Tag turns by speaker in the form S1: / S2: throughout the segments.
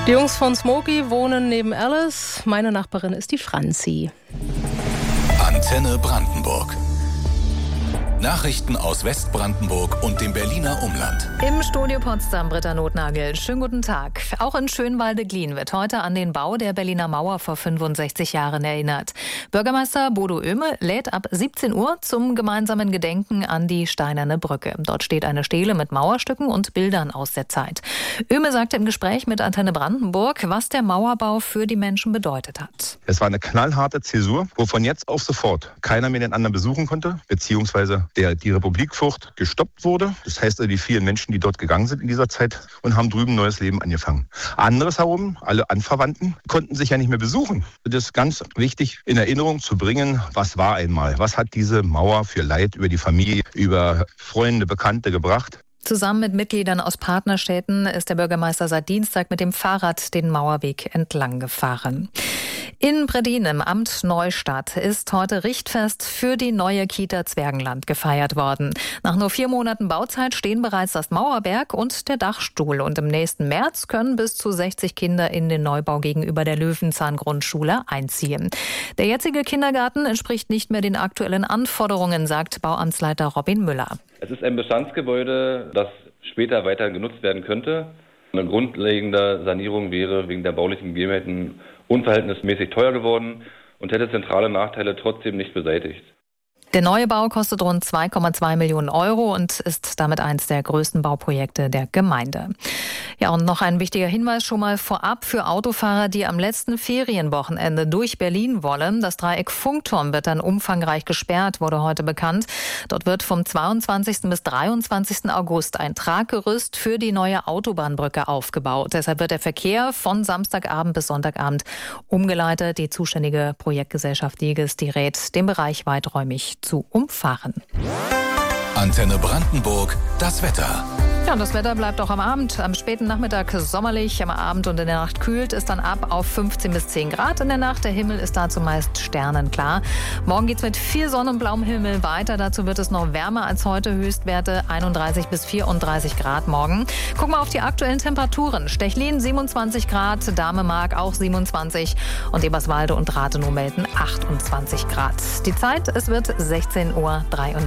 S1: Die Jungs von Smokey wohnen neben Alice. Meine Nachbarin ist die Franzi.
S2: Antenne Brandenburg. Nachrichten aus Westbrandenburg und dem Berliner Umland.
S3: Im Studio Potsdam Britta Nothnagel. Schönen guten Tag. Auch in Schönwalde-Glien wird heute an den Bau der Berliner Mauer vor 65 Jahren erinnert. Bürgermeister Bodo Oehme lädt ab 17 Uhr zum gemeinsamen Gedenken an die Steinerne Brücke. Dort steht eine Stele mit Mauerstücken und Bildern aus der Zeit. Oehme sagte im Gespräch mit Antenne Brandenburg, was der Mauerbau für die Menschen bedeutet hat.
S4: Es war eine knallharte Zäsur, wo von jetzt auf sofort keiner mehr den anderen besuchen konnte, beziehungsweise die Republikflucht gestoppt wurde. Das heißt, die vielen Menschen, die dort gegangen sind in dieser Zeit und haben drüben neues Leben angefangen. Anderes herum, alle Anverwandten, konnten sich ja nicht mehr besuchen. Das ist ganz wichtig, in Erinnerung zu bringen, was war einmal. Was hat diese Mauer für Leid über die Familie, über Freunde, Bekannte gebracht?
S3: Zusammen mit Mitgliedern aus Partnerstädten ist der Bürgermeister seit Dienstag mit dem Fahrrad den Mauerweg entlang gefahren. In Breddin im Amt Neustadt ist heute Richtfest für die neue Kita Zwergenland gefeiert worden. Nach nur 4 Monaten Bauzeit stehen bereits das Mauerwerk und der Dachstuhl. Und im nächsten März können bis zu 60 Kinder in den Neubau gegenüber der Löwenzahn-Grundschule einziehen. Der jetzige Kindergarten entspricht nicht mehr den aktuellen Anforderungen, sagt Bauamtsleiter Robin Müller.
S5: Es ist ein Bestandsgebäude, das später weiter genutzt werden könnte. Eine grundlegende Sanierung wäre wegen der baulichen Gegebenheiten unverhältnismäßig teuer geworden und hätte zentrale Nachteile trotzdem nicht beseitigt.
S3: Der neue Bau kostet rund 2,2 Millionen Euro und ist damit eines der größten Bauprojekte der Gemeinde. Ja, und noch ein wichtiger Hinweis schon mal vorab für Autofahrer, die am letzten Ferienwochenende durch Berlin wollen. Das Dreieck Funkturm wird dann umfangreich gesperrt, wurde heute bekannt. Dort wird vom 22. bis 23. August ein Traggerüst für die neue Autobahnbrücke aufgebaut. Deshalb wird der Verkehr von Samstagabend bis Sonntagabend umgeleitet. Die zuständige Projektgesellschaft Dieges, die rät, den Bereich weiträumig zu umfahren.
S2: Antenne Brandenburg, das Wetter.
S3: Ja, und das Wetter bleibt auch am Abend. Am späten Nachmittag sommerlich, am Abend und in der Nacht kühlt es dann ab auf 15 bis 10 Grad in der Nacht. Der Himmel ist da zumeist sternenklar. Morgen geht's mit viel Sonne und blauem Himmel weiter. Dazu wird es noch wärmer als heute. Höchstwerte 31 bis 34 Grad morgen. Gucken wir auf die aktuellen Temperaturen. Stechlin 27 Grad, Damemark auch 27 und Eberswalde und Rathenow melden 28 Grad. Die Zeit, es wird 16:33 Uhr.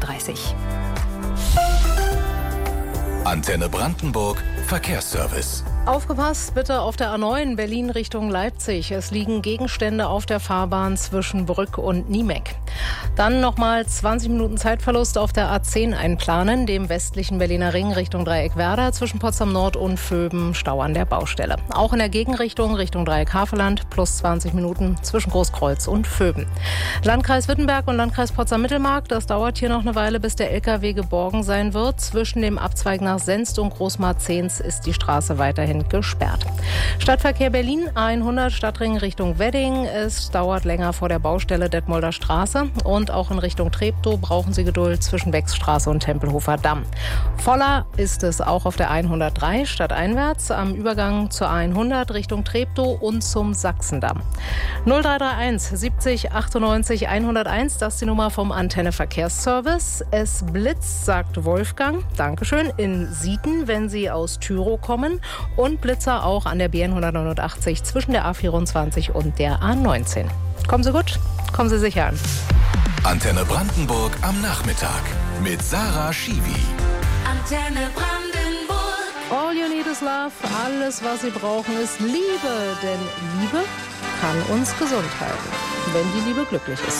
S2: Antenne Brandenburg, Verkehrsservice.
S1: Aufgepasst bitte auf der A9 Berlin Richtung Leipzig. Es liegen Gegenstände auf der Fahrbahn zwischen Brück und Niemek. Dann nochmal 20 Minuten Zeitverlust auf der A10 einplanen, dem westlichen Berliner Ring Richtung Dreieck Werder, zwischen Potsdam Nord und Vöben, Stau an der Baustelle. Auch in der Gegenrichtung Richtung Dreieck Havelland plus 20 Minuten zwischen Großkreuz und Vöben. Landkreis Wittenberg und Landkreis Potsdam-Mittelmark, das dauert hier noch eine Weile, bis der LKW geborgen sein wird. Zwischen dem Abzweig nach Senst und Großmarzens ist die Straße weiterhin gesperrt. Stadtverkehr Berlin, A100 Stadtring Richtung Wedding. Es dauert länger vor der Baustelle Detmolder Straße. Und auch in Richtung Treptow brauchen Sie Geduld zwischen Beckstraße und Tempelhofer Damm. Voller ist es auch auf der 103 stadteinwärts am Übergang zur A100 Richtung Treptow und zum Sachsendamm. 0331 70 98 101, das ist die Nummer vom Antenne Verkehrsservice. Es blitzt, sagt Wolfgang. Dankeschön. In Sieten, wenn Sie aus Tyrow kommen. Und Blitzer auch an der B189 zwischen der A24 und der A19. Kommen Sie gut, kommen Sie sicher an.
S2: Antenne Brandenburg am Nachmittag mit Sarah Schiwi.
S6: Antenne Brandenburg.
S1: All you need is love. Alles, was Sie brauchen, ist Liebe. Denn Liebe kann uns gesund halten, wenn die Liebe glücklich ist.